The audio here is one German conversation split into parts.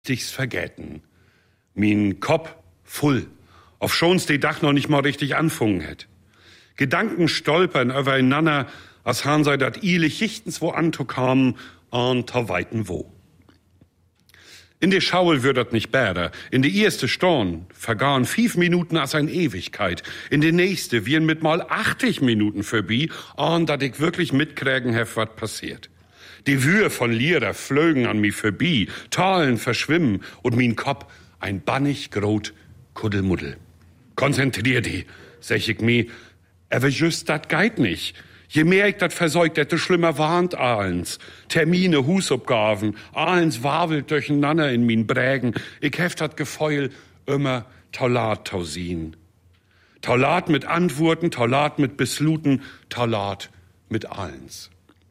Dich's vergessen. Min Kopf voll, auf schon's die Dach noch nicht mal richtig anfangen hätt. Gedanken stolpern übereinander, als han sei dat ile Schichtens wo anzukamen und ta weiten wo. In der Schaul wird dat nicht bäder. In die erste Stunde vergahen 5 Minuten als ein Ewigkeit. In die nächste wiren mit mal 80 Minuten vorbei, und dat ich wirklich mitkriegen hef, wat passiert. Die Wühe von Lieder flögen an mi vorbei, Talen verschwimmen und min Kopf ein bannig grot Kuddelmuddel. Konzentrier die, sech ich mi, aber just dat geit nicht. Je mehr ich dat versäugt, desto schlimmer warnt ahlens. Termine, Husabgaben, ahlens wabelt durcheinander in min Brägen. Ich heft dat Gefeul immer Taulat tausin. Taulat mit Antworten, Taulat mit Besluten, Taulat mit ahlens.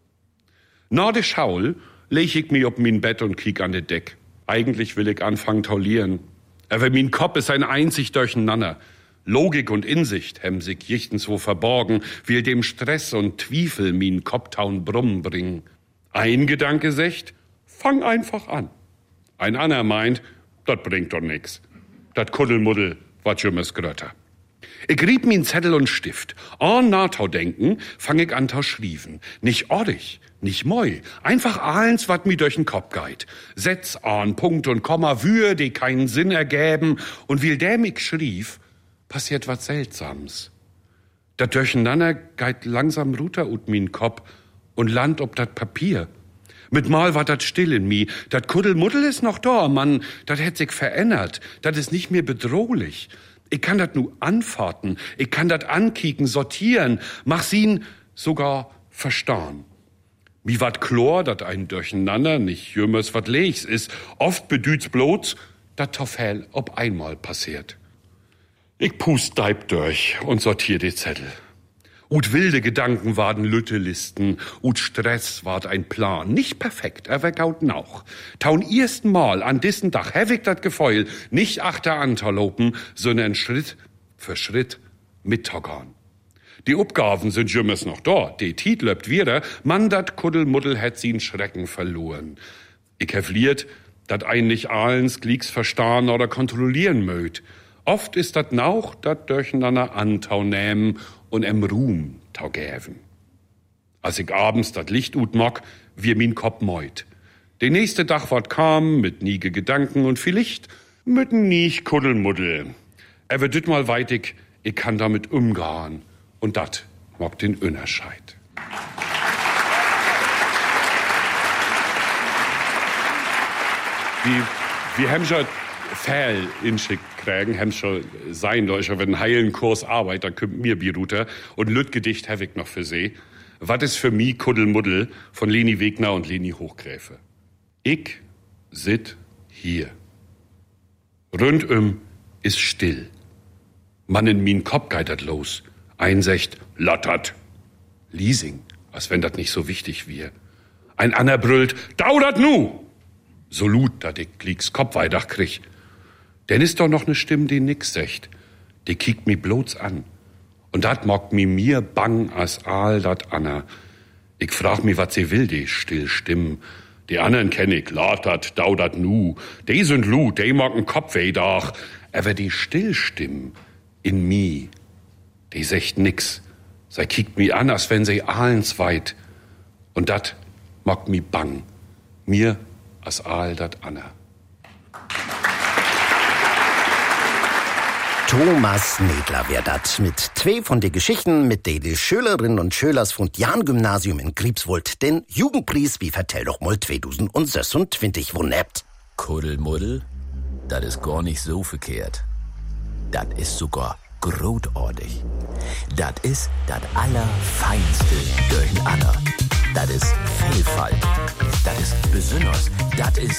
Na de Schaul leg ich mi op min Bett und kiek an de Deck. Eigentlich will ich anfangen taulieren. Aber min Kopf ist ein einzig durcheinander. Logik und Insicht hem sich jichtens wo verborgen, will dem Stress und Twiefel min Kopftaun Brummen bringen. Ein Gedanke secht, fang einfach an. Ein anderer meint, dat bringt doch nix. Dat Kuddelmuddel wat jümmes Grötter. Ich rieb min Zettel und Stift. An Natau denken, fang ich an tau schrieven. Nicht ordig, nicht moi, einfach ahlens, wat mi durch den Kopf geit. Setz an, Punkt und Komma, Wühe, die keinen Sinn ergäben, und will dem ich schrief, passiert was Seltsams. Dat Durcheinander geit langsam runter ut min Kopf und land ob dat Papier. Mit mal war dat still in mi. Dat Kuddelmuddel ist noch da, Mann, dat hätt sich verändert. Dat ist nicht mehr bedrohlich. Ich kann dat nu anfahrten, ich kann dat ankicken, sortieren, mach's ihn sogar verstahn. Mi wat Chlor, dat ein Durcheinander nicht jümmers wat Leichs ist, oft bedüht's bloß, dat Toffel ob einmal passiert. Ich pust deib durch und sortier die Zettel. Ut wilde Gedanken waren Lüttelisten, ut Stress ward ein Plan. Nicht perfekt, aber gaut noch. Taun ersten Mal an diesen Dach hewig dat Gefeul, nicht achter Anterlopen, sondern Schritt für Schritt mittockern. Die Uppgaben sind jümmers noch dort, die Tiet löbt wieder, man dat Kuddelmuddel hätt sie'n Schrecken verloren. Ich hevliert, dat ein nicht ahlens Glicks verstahn oder kontrollieren mögt. Oft ist dat Nauch, dat durcheinander antau nähmen und em Ruhm tau gäven. Als ich abends dat Licht ut mock, wir min Kopf meut. De nächste Dach ward kam, mit niege Gedanken und vielleicht mit nicht Kuddelmuddel. Er wird mal weitig, ich kann damit umgehen. Und dat mock den Unterscheid. Wie haben schon Fäll inschickt kriegen, haben schon sein Leute, wenn ein heilen Kurs Arbeit, dann kommt mir Biruter und Lütgedicht habe ich noch für sie. Was ist für mich Kuddelmuddel von Leni Wegner und Leni Hochgräfe? Ich sit hier. Rundum ist still. Man in min Kopf geitert los. Einsecht, lattert. Leasing, als wenn das nicht so wichtig wär. Ein Anner brüllt, daudert nu! So lut, dat ich Glicks Kopf weidach krieg. Denn ist doch noch ne Stimme, die nix secht. Die kiekt mi bloß an. Und dat mockt mir bang as all dat Anna. Ich frag mi, wat sie will, die still Stimmen. Die anderen kenn ich, lattert, daudert nu. Die sind lut, die mocken Kopf weidach. Aber die Stillstimmen in mi, die secht nix. Sie kiekt mi an, als wenn sie ahlens weit. Und dat mockt mi bang. Mir as all dat Anna. Thomas Nedler wär dat mit 2 von den Geschichten, mit denen die Schülerinnen und Schülers von Jan-Gymnasium in Griebswold den Jugendpreis wie Vertell doch mal 2026 gewonnen habt. Kuddelmuddel, das ist gar nicht so verkehrt. Das ist sogar großartig. Das ist das Allerfeinste durcheinander. Das ist Vielfalt. Das ist besonders. Das ist